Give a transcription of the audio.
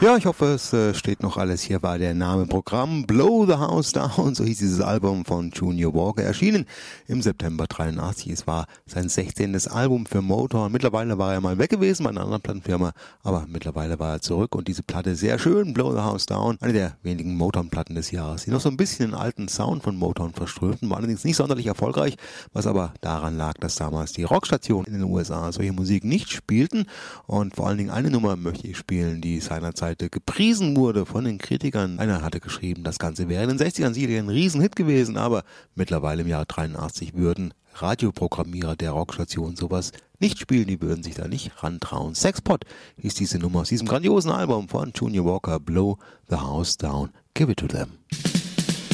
Ja, ich hoffe, es steht noch alles. Hier war der Name Programm Blow the House Down, so hieß dieses Album von Junior Walker, erschienen im September 83. Es war sein 16. Album für Motown. Mittlerweile war er mal weg gewesen bei einer anderen Plattenfirma, aber mittlerweile war er zurück und diese Platte sehr schön, Blow the House Down, eine der wenigen Motown-Platten des Jahres, die noch so ein bisschen den alten Sound von Motown verströmten, war allerdings nicht sonderlich erfolgreich, was aber daran lag, dass damals die Rockstationen in den USA solche Musik nicht spielten und vor allen Dingen eine Nummer möchte ich spielen, die seinerzeit gepriesen wurde von den Kritikern. Einer hatte geschrieben, das Ganze wäre in den 60ern sicherlich ein Riesenhit gewesen, aber mittlerweile im Jahr 83 würden Radioprogrammierer der Rockstation sowas nicht spielen, die würden sich da nicht rantrauen. Sexpot hieß diese Nummer aus diesem grandiosen Album von Junior Walker, Blow the House Down, Give It to Them.